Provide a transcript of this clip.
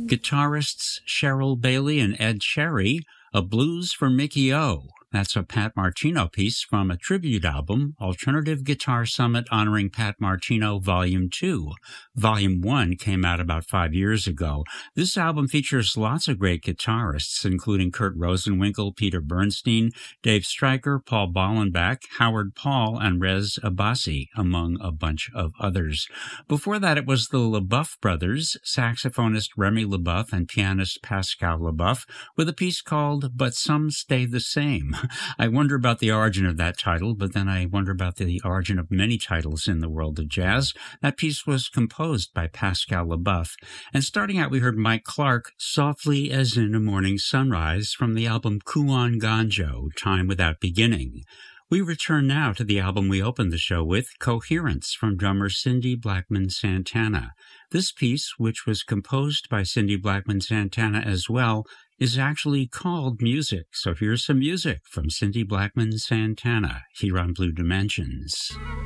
Guitarists Cheryl Bailey and Ed Cherry, A Blues for Mickey O. That's a Pat Martino piece from a tribute album, Alternative Guitar Summit honoring Pat Martino Volume 2. Volume 1 came out about 5 years ago. This album features lots of great guitarists, including Kurt Rosenwinkel, Peter Bernstein, Dave Stryker, Paul Bollenbach, Howard Paul, and Rez Abbasi, among a bunch of others. Before that, it was the LaBeouf brothers, saxophonist Remy LaBeouf and pianist Pascal LaBeouf, with a piece called But Some Stay the Same. I wonder about the origin of that title, but then I wonder about the origin of many titles in the world of jazz. That piece was composed by Pascal LaBeouf. And starting out, we heard Mike Clark, Softly as in a Morning Sunrise, from the album Kuon Ganjo, Time Without Beginning. We return now to the album we opened the show with, Coherence, from drummer Cindy Blackman Santana. This piece, which was composed by Cindy Blackman Santana as well, is actually called Music. So here's some music from Cindy Blackman Santana here on Blue Dimensions.